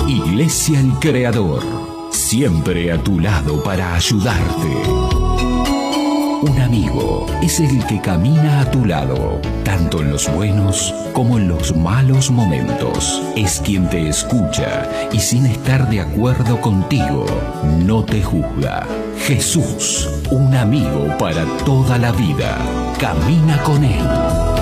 Iglesia El Creador, siempre a tu lado para ayudarte. Un amigo es el que camina a tu lado, tanto en los buenos como en los malos momentos. Es quien te escucha y sin estar de acuerdo contigo, no te juzga. Jesús, un amigo para toda la vida. Camina con Él.